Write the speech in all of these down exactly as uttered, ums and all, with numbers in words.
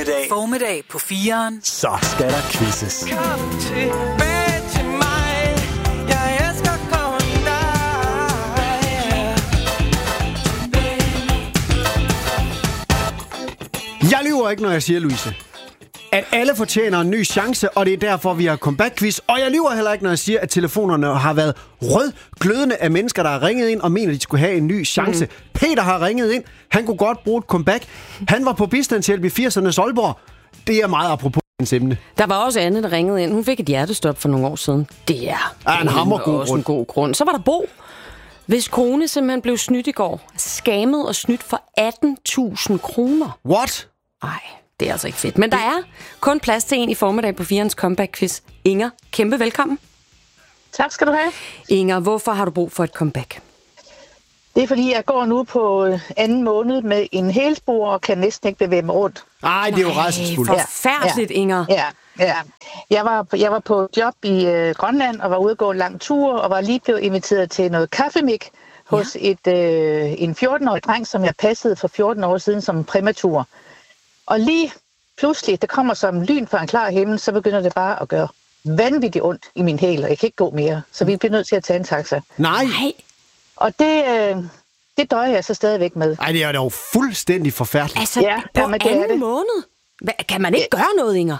formiddag. Formiddag på fireren. Så skal der quizzes. Kom tilbage til mig. Jeg elsker kun dig. Jeg lyver ikke, når jeg siger, Louise, at alle fortjener en ny chance, og det er derfor, vi har comeback-quiz. Og jeg lyver heller ikke, når jeg siger, at telefonerne har været rødglødende af mennesker, der har ringet ind og mener, at de skulle have en ny chance. Mm. Peter har ringet ind. Han kunne godt bruge et comeback. Han var på bistandshjælp i firsernes Aalborg. Det er meget apropos hans emne. Der var også Anne, der ringede ind. Hun fik et hjertestop for nogle år siden. Det er ja, en hammergod også en god grund. Så var der Bo, hvis kone simpelthen blev snydt i går. Skammet og snydt for atten tusind kroner. What? Ej, det er altså ikke fedt. Men der er kun plads til en i formiddag på firens comeback-quiz. Inger, kæmpe velkommen. Tak skal du have. Inger, hvorfor har du brug for et comeback? Det er fordi, jeg går nu på anden måned med en hælspor og kan næsten ikke bevæge mig rundt. Ej, det er jo rædselsfuldt. Forfærdeligt, ja. Inger. Ja, ja. Jeg var, jeg var på job i øh, Grønland og var ude at gå en lang tur og var lige blevet inviteret til noget kaffemik hos ja. et, øh, en fjorten-årig dreng, som jeg passede for fjorten år siden som præmatur. Og lige pludselig, det kommer som lyn fra en klar himmel, så begynder det bare at gøre vanvittigt ondt i min hæl, og jeg kan ikke gå mere. Så vi bliver nødt til at tage en taxa. Nej. Nej. Og det, øh, det døjer jeg så stadigvæk med. Ej, det er jo fuldstændig forfærdeligt. Altså, ja, på jamen, det anden det. måned? Hva, kan man ikke ja. gøre noget, Inger?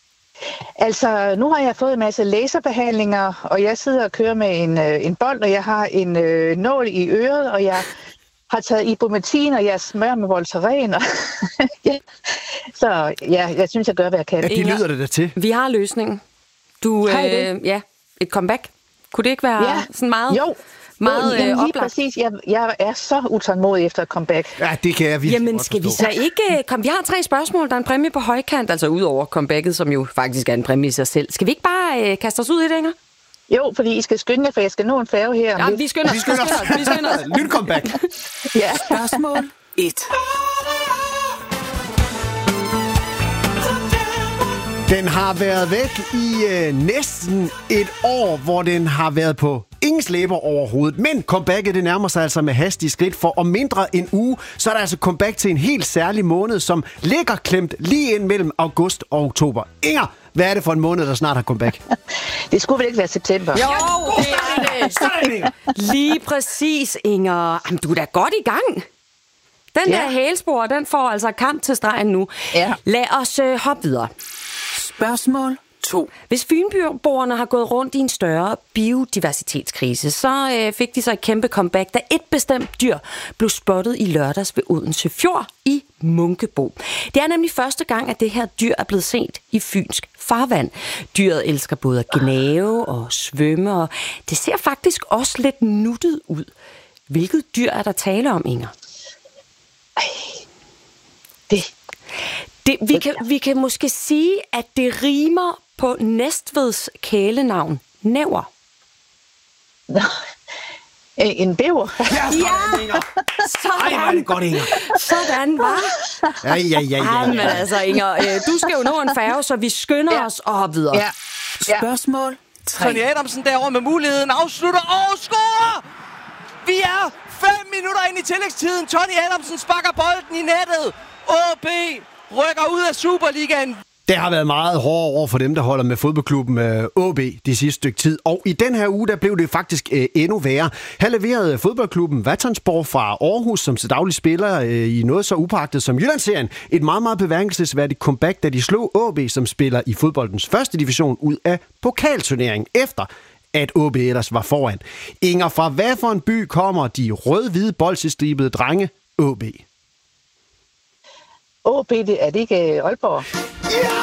Altså, nu har jeg fået en masse laserbehandlinger, og jeg sidder og kører med en, øh, en bold, og jeg har en øh, nål i øret, og jeg har taget ibuprofen, og jeg smører med Voltaren. Og ja. Så ja, jeg synes, jeg gør, hvad jeg kan. Ja, det lyder det da til. Vi har løsningen. Du, øh, ja, et comeback. Kunne det ikke være ja. sådan meget... Jo. Meget jo, jamen, lige oplagt. præcis. Jeg, jeg er så utålmodig efter et comeback. Ja, det kan jeg virkelig Jamen, godt skal forstå. vi så ikke... Kom, vi har tre spørgsmål. Der er en præmie på højkant, altså ud over comebacket, som jo faktisk er en præmie i sig selv. Skal vi ikke bare øh, kaste os ud i det, Inger? Jo, fordi I skal skynde jer, for jeg skal nå en færge her. Ja, vi skynder os. Vi skynder os. Vi skynder os. Lyt comeback. Ja. Spørgsmål et. Den har været væk i øh, næsten et år, hvor den har været på ingen slæber overhovedet. Men comebacket, det nærmer sig altså med hastige skridt, for om mindre en uge, så er der altså comeback til en helt særlig måned, som ligger klemt lige ind mellem august og oktober. Inger, hvad er det for en måned, der snart har comeback? Det skulle vel ikke være september? Jo, det er det. Sådan, Lige præcis, Inger. Jamen, du er da godt i gang. Den Ja. der hælspor, den får altså kamp til stregen nu. Ja. Lad os øh, hoppe videre. Spørgsmål to. Hvis fynboerne har gået rundt i en større biodiversitetskrise, så øh, fik de så et kæmpe comeback, da et bestemt dyr blev spottet i lørdags ved Odense Fjord i Munkebo. Det er nemlig første gang, at det her dyr er blevet set i fynsk farvand. Dyret elsker både at gnave og svømme, og det ser faktisk også lidt nuttet ud. Hvilket dyr er der tale om, Inger? Ej, det... Det, vi, kan, vi kan måske sige, at det rimer på Næstveds kælenavn Næver. Nå, en bæver. Ja, sådan, Inger. Ej, hvor er det godt, Inger. Sådan, var. Ja, ja, ja, ja. Ej, men altså, Inger, øh, du skal jo nå en færge, så vi skynder Ja. os og hopper videre. Ja. Ja. Spørgsmål tre. Tony Adamsen derovre med muligheden afslutter og scorer! Vi er fem minutter ind i tillægstiden. Tony Adamsen sparker bolden i nettet. O B rykker ud af Superligaen. Det har været meget hårdt over for dem, der holder med fodboldklubben øh, O B de sidste stykke tid. Og i den her uge, der blev det faktisk øh, endnu værre. Her leverede fodboldklubben Vatonsborg fra Aarhus, som til daglig spiller øh, i noget så upagtet som Jyllandsserien, et meget, meget bemærkelsesværdigt comeback, da de slog O B, som spiller i fodboldens første division, ud af pokalturneringen, efter at O B ellers var foran. Inger, fra hvad for en by kommer de rød-hvide bolsjestribede drenge O B? O B, det er det ikke Aalborg? Ja!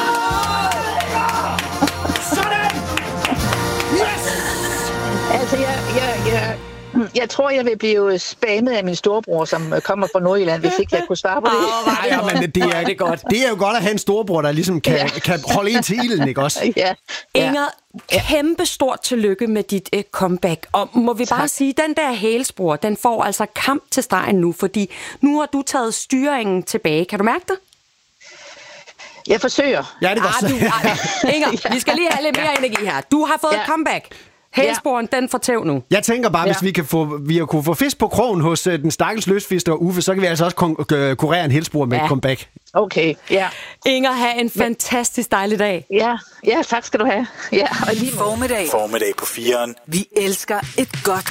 Sådan! Yes! Altså, jeg, jeg, jeg, jeg tror, jeg vil blive spammet af min storebror, som kommer fra Nordjylland, hvis ikke jeg kunne svare på det. Ej, ja, men det er, det, godt. Det er jo godt at have en storebror, der ligesom kan, ja. kan holde en til ilden, ikke også? Ja. Ja. Inger, kæmpe stort tillykke med dit øh, comeback. Og må vi bare Tak. sige, den der hælspor, den får altså kamp til stregen nu, fordi nu har du taget styringen tilbage. Kan du mærke det? Jeg forsøger. Ja, det var Ah, du, ah, Inger, vi skal lige have lidt mere energi her. Du har fået Ja. et comeback. Hælsporen, ja. Den får tæv nu. Jeg tænker bare, Ja. hvis vi kan få, vi har kunne få fisk på krogen hos uh, den stakkels løsfisker Uffe, så kan vi altså også kon- øh, kurere en hælspor med Ja. et comeback. Okay, ja. Inger, have en fantastisk dejlig dag. Ja, ja, tak skal du have. Ja, og lige måde. Formiddag. Formiddag på fireren. Vi elsker et godt